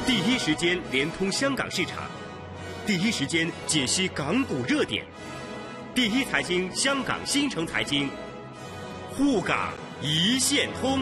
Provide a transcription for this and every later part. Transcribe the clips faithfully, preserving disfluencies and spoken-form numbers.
第一时间连通香港市场，第一时间解析港股热点，第一财经香港新城财经，沪港一线通。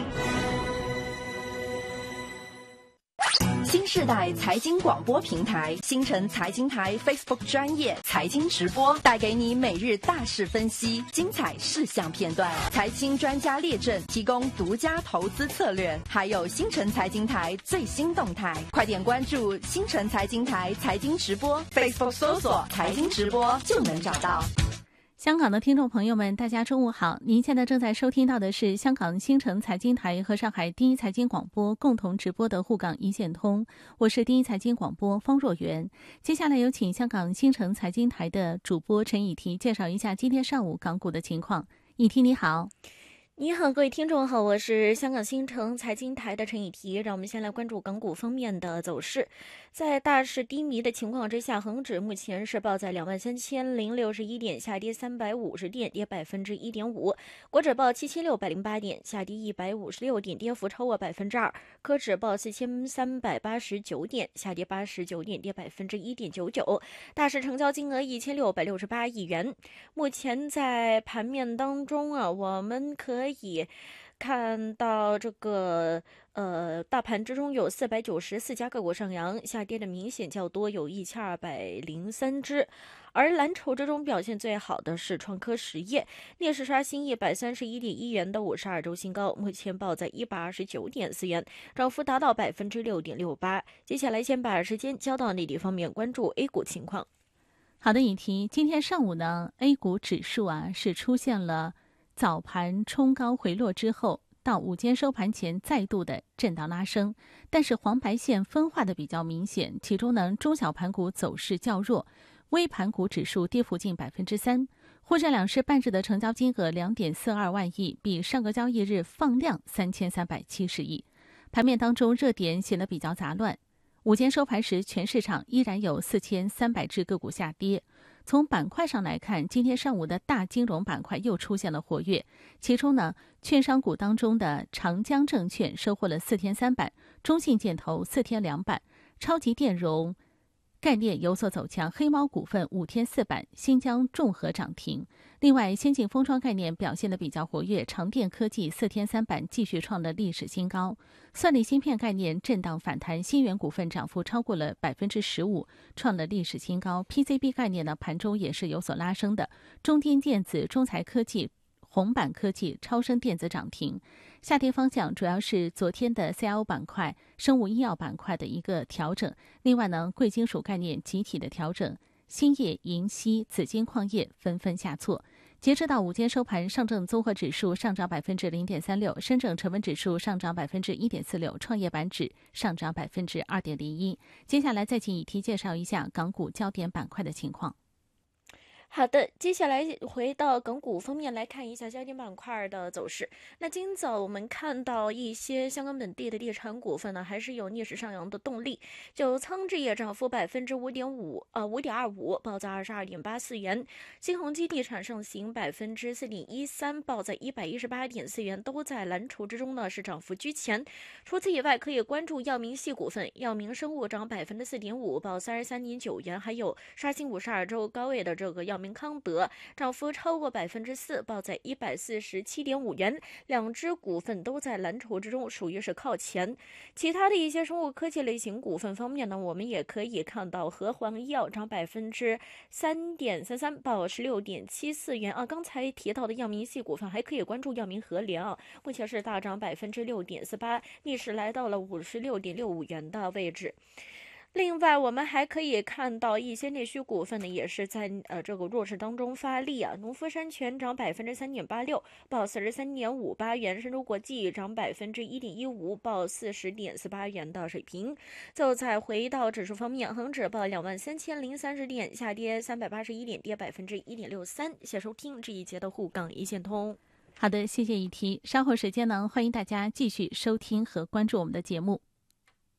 新世代财经广播平台新城财经台 Facebook 专业财经直播，带给你每日大事分析、精彩事项片段、财经专家列阵，提供独家投资策略，还有新城财经台最新动态。快点关注新城财经台财经直播 Facebook 搜索财经直播就能找到。 香港的听众朋友们，大家中午好！您现在正在收听到的是香港新城财经台和上海第一财经广播共同直播的沪港一线通，我是第一财经广播方若媛。接下来有请香港新城财经台的主播陈以缇介绍一下今天上午港股的情况。以缇你好。 你好，各位听众好，我是香港新城财经台的陈以缇。让我们先来关注港股方面的走势。在大市低迷的情况之下，恒指目前是报在两万三千零六十一点，下跌三百五十点，跌百分之一点五。国指报七千六百零八点，下跌一百五十六点，跌幅超过百分之二。科指报四千三百八十九点，下跌八十九点，跌百分之一点九九。大市成交金额一千六百六十八亿元。目前在盘面当中啊，我们可以可以看到这个呃，大盘之中有四百九十四家个股上扬，下跌的明显较多，有一千二百零三只。而蓝筹之中表现最好的是创科实业，逆势刷新一百三十一点一元的五十二周新高，目前报在一百二十九点四元，涨幅达到百分之六点六八。接下来先把时间交到内地方面，关注 A 股情况。 好的，以缇，今天上午呢 ，A 股指数啊是出现了早盘冲高回落之后，到午间收盘前再度的震荡拉升，但是黄白线分化的比较明显，其中呢中小盘股走势较弱，微盘股指数跌幅近百分之三。沪深两市半日的成交金额两点四二万亿，比上个交易日放量三千三百七十亿。盘面当中热点显得比较杂乱，午间收盘时全市场依然有四千三百只个股下跌。从板块上来看，今天上午的大金融板块又出现了活跃，其中呢，券商股当中的长江证券收获了四天三板，中信建投四天两板，超级电容概念有所走强，黑猫股份五天四板，新疆众合涨停。另外，先进封装概念表现得比较活跃，长电科技四天三板继续创了历史新高。算力芯片概念震荡反弹，新源股份涨幅超过了百分之十五，创了历史新高。P C B 概念呢，盘中也是有所拉升的，中电电子、中材科技、红板科技、超声电子涨停。下跌方向主要是昨天的 C I O 板块、生物医药板块的一个调整。另外呢，贵金属概念集体的调整，兴业、银锡、紫金矿业纷纷下挫。截止到午间收盘，上证综合指数上涨百分之零点三六，深证成分指数上涨百分之一点四六，创业板指上涨百分之二点零一。接下来再请以缇介绍一下港股焦点板块的情况。 好的，接下来回到港股方面来看一下焦点板块的走势。那今早我们看到一些香港本地的地产股份呢，还是有逆势上扬的动力。九仓置业涨幅百分之五点五，呃五点二五，报在二十二点八四元。新鸿基地产上行百分之四点一三，报在一百一十八点四元，都在蓝筹之中呢是涨幅居前。除此以外，可以关注药明系股份，药明生物涨百分之四点五，报三十三点九元，还有刷新五十二周高位的这个药明明康德涨幅超过百分之四，报在一百四十七点五元，两只股份都在蓝筹之中，属于是靠前。其他的一些生物科技类型股份方面呢，我们也可以看到和黄医药涨百分之三点三三，报十六点七四元啊。刚才提到的药明系股份还可以关注药明和联啊，目前是大涨百分之六点四八，逆势来到了五十六点六五元的位置。另外，我们还可以看到一些内需股份呢，也是在呃这个弱势当中发力啊。农夫山泉涨百分之三点八六，报四十三点五八元；深州国际涨百分之一点一五，报四十点四八元的水平。最后再回到指数方面，恒指报两万三千零三十点，下跌三百八十一点，跌百分之一点六三。谢谢收听这一节的沪港一线通。 好的，谢谢一提。稍后时间呢，欢迎大家继续收听和关注我们的节目。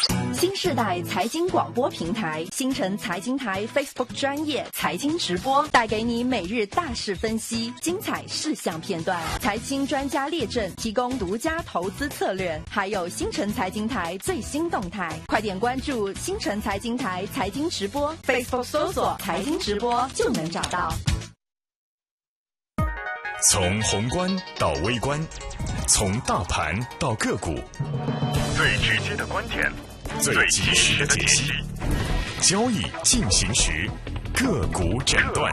新世代财经广播平台新城财经台 Facebook 专业财经直播，带给你每日大事分析、精彩事项片段，财经专家列阵，提供独家投资策略，还有新城财经台最新动态。快点关注新城财经台财经直播 ，Facebook 搜索财经直播就能找到。 从宏观到微观，从大盘到个股，最直接的观点，最及时的解析，交易进行时，个股诊断。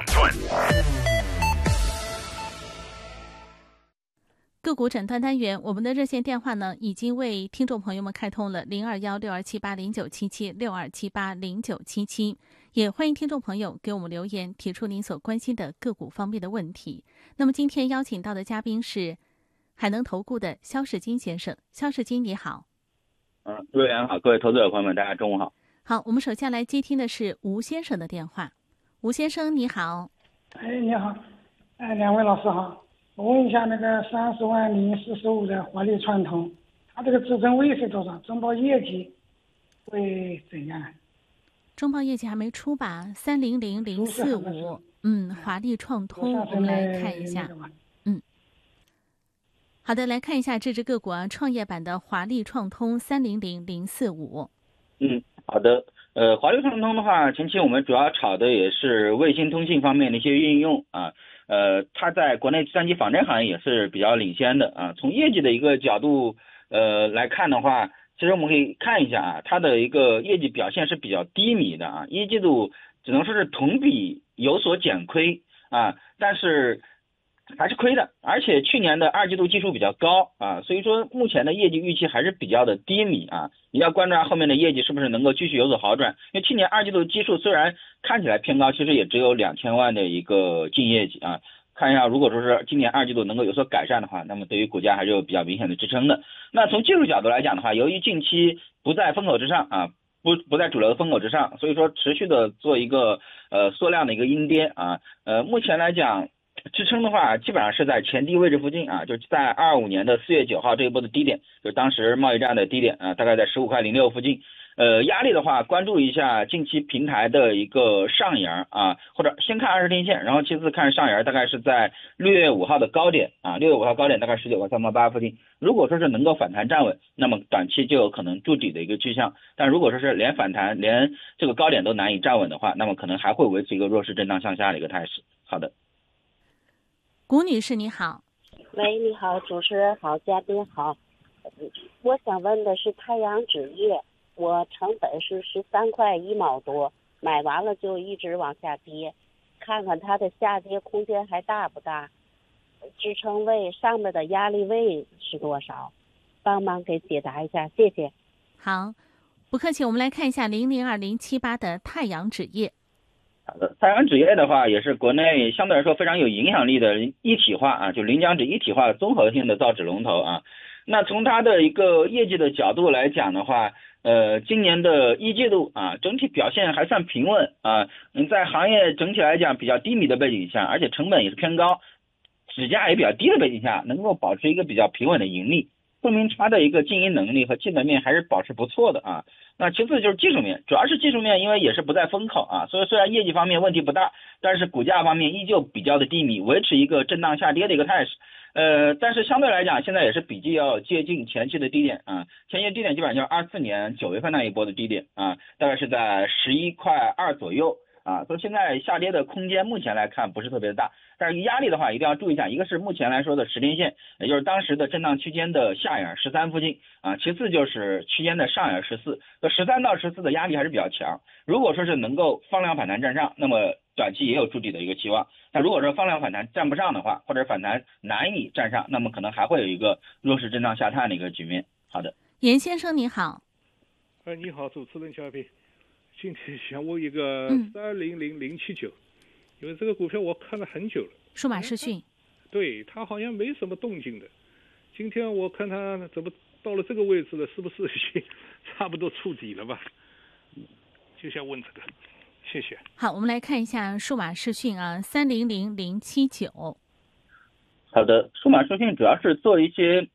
个股诊断单元，我们的热线电话呢已经为听众朋友们开通了零二幺六二七八零九七七六二七八零九七七，也欢迎听众朋友给我们留言，提出您所关心的个股方面的问题。那么今天邀请到的嘉宾是海能投顾的肖世金先生，肖世金你好。 嗯，主持人好，各位投资者朋友们，大家中午好。 好，我们首先来接听的是吴先生的电话。吴先生你好。 哎，你好，哎，两位老师好。我问一下那个三十万零四十五的华丽创通，它这个支撑位是多少？中报业绩会怎样？ 中报业绩还没出吧？三零零零四五，嗯，华丽创通，我们来看一下。嗯，好的，来看一下这只个股啊，创业板的华丽创通三零零零四五。 嗯，好的。呃，华丽创通的话，前期我们主要炒的也是卫星通信方面的一些应用啊。呃，它在国内计算机仿真行业也是比较领先的啊。从业绩的一个角度呃来看的话，其实我们可以看一下啊，它的一个业绩表现是比较低迷的啊，一季度只能说是同比有所减亏啊，但是还是亏的，而且去年的二季度基数比较高啊，所以说目前的业绩预期还是比较的低迷啊。你要关注后面的业绩是不是能够继续有所好转，因为去年二季度基数虽然看起来偏高，其实也只有两千万的一个净业绩啊。看一下，如果说是今年二季度能够有所改善的话，那么对于股价还是有比较明显的支撑的。那从技术角度来讲的话，由于近期不在风口之上啊，不不在主流的风口之上，所以说持续的做一个呃缩量的一个阴跌啊。呃，目前来讲，支撑的话基本上是在前低位置附近啊，就是在二五年的四月九号这一波的低点，就是当时贸易战的低点啊，大概在十五块零六附近。呃，压力的话，关注一下近期平台的一个上沿啊，或者先看二十天线，然后其次看上沿，大概是在六月五号的高点啊，六月五号高点大概十九块三毛八附近。如果说是能够反弹站稳，那么短期就有可能筑底的一个迹象。但如果说是连反弹连这个高点都难以站稳的话，那么可能还会维持一个弱势震荡向下的一个态势。好的。 谷女士你好。 喂，你好，主持人好，嘉宾好。我想问的是太阳纸业，我成本是十三块一毛多，买完了就一直往下跌，看看它的下跌空间还大不大，支撑位上面的压力位是多少，帮忙给解答一下，谢谢。 好，不客气，我们来看一下零零二零七八的太阳纸业。 好的，太阳纸业的话也是国内相对来说非常有影响力的一体化啊，就临江纸一体化综合性的造纸龙头啊。那从它的一个业绩的角度来讲的话，呃，今年的一季度啊，整体表现还算平稳啊。嗯，在行业整体来讲比较低迷的背景下，而且成本也是偏高，纸价也比较低的背景下，能够保持一个比较平稳的盈利，说明它的一个经营能力和基本面还是保持不错的啊。那其次就是技术面，主要是技术面，因为也是不在风口啊，所以虽然业绩方面问题不大，但是股价方面依旧比较的低迷，维持一个震荡下跌的一个态势。呃，但是相对来讲，现在也是比较接近前期的低点啊，前期低点基本上就是二四年九月份那一波的低点啊，大概是在十一块二左右啊，所以现在下跌的空间目前来看不是特别大，但是压力的话一定要注意一下，一个是目前来说的十天线，也就是当时的震荡区间的下沿十三附近啊，其次就是区间的上沿十四，十三到十四的压力还是比较强，如果说是能够放量反弹站上，那么短期也有筑底的一个期望。那如果说放量反弹站不上的话，或者反弹难以站上，那么可能还会有一个弱势震荡下探的一个局面。好的， 严先生你好。 哎，你好，主持人嘉宾，今天想问一个三零零零七九，因为这个股票我看了很久了。 数码视讯。 对，它好像没什么动静的。今天我看它怎么到了这个位置了，是不是已经差不多触底了吧？就想问这个。谢谢。 好，我们来看一下数码视讯啊，三零零零七九。 好的，数码视讯主要是做一些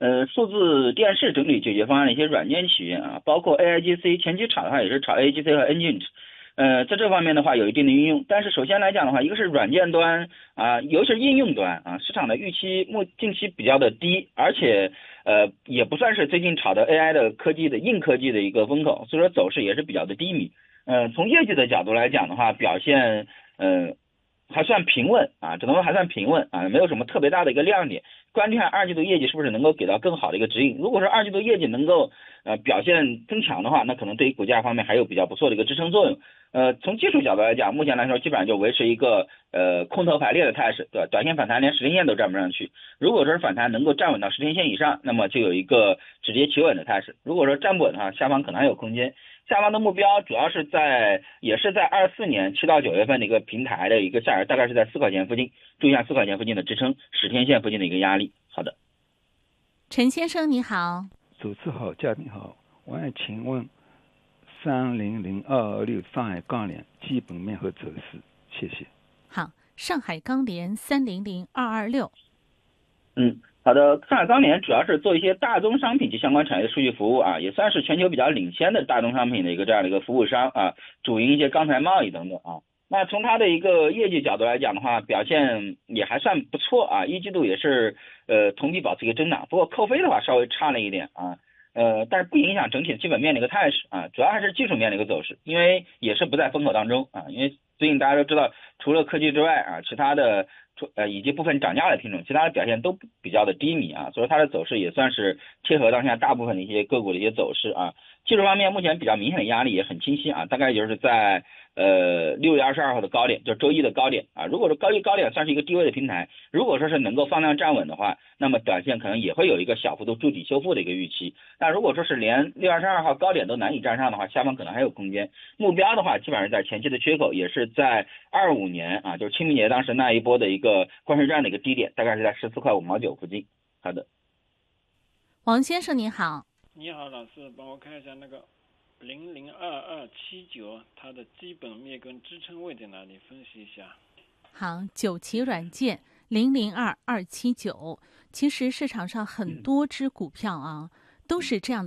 呃，数字电视整体解决方案的一些软件起源啊，包括 A I G C 前期炒的话也是炒 A I G C 和 Engine， 呃，在这方面的话有一定的运用。但是首先来讲的话，一个是软件端啊，尤其是应用端啊，市场的预期目近期比较的低，而且呃也不算是最近炒的 A I 的科技的硬科技的一个风口，所以说走势也是比较的低迷。呃，从业绩的角度来讲的话，表现呃还算平稳啊，只能说还算平稳啊，没有什么特别大的一个亮点。关键看二季度业绩是不是能够给到更好的一个指引。如果说二季度业绩能够呃表现增强的话，那可能对于股价方面还有比较不错的一个支撑作用。呃，从技术角度来讲，目前来说基本上就维持一个呃空头排列的态势，对吧？短线反弹连十天线都站不上去。如果说是反弹能够站稳到十天线以上，那么就有一个止跌企稳的态势。如果说站不稳的话，下方可能还有空间。下方的目标主要是在也是在二四年七到九月份的一个平台的一个下沿，大概是在四块钱附近，注意一下四块钱附近的支撑，十天线附近的一个压力。好的， 陈先生你好。 主持好，嘉宾好，我想请问三零零二二六上海钢联基本面和走势，谢谢。 好，上海钢联三零零二二六。 嗯。好的，上海钢联主要是做一些大宗商品及相关产业的数据服务啊，也算是全球比较领先的大宗商品的一个这样的一个服务商啊，主营一些钢材贸易等等啊。那从它的一个业绩角度来讲的话，表现也还算不错啊，一季度也是呃同比保持一个增长，不过扣非的话稍微差了一点啊，呃，但是不影响整体的基本面的一个态势啊，主要还是技术面的一个走势，因为也是不在风口当中啊，因为最近大家都知道，除了科技之外啊，其他的。呃，以及部分涨价的品种，其他的表现都比较的低迷啊，所以它的走势也算是贴合当下大部分的一些个股的一些走势啊。技术方面目前比较明显的压力也很清晰啊，大概就是在呃六月二十二号的高点，就是周一的高点啊。如果说高一高点算是一个低位的平台，如果说是能够放量站稳的话，那么短线可能也会有一个小幅度筑底修复的一个预期。但如果说是连六月二十二号高点都难以站上的话，下方可能还有空间。目标的话，基本上在前期的缺口也是在二五年啊，就是清明节当时那一波的一个关税战的一个低点，大概是在十四块五毛九附近。好的， 王先生你好。 你好，老师，帮我看一下那个零零二二七九，它的基本面跟支撑位在哪里？分析一下。 好，九旗软件零零二二七九，其实市场上很多只股票啊，都是这样的。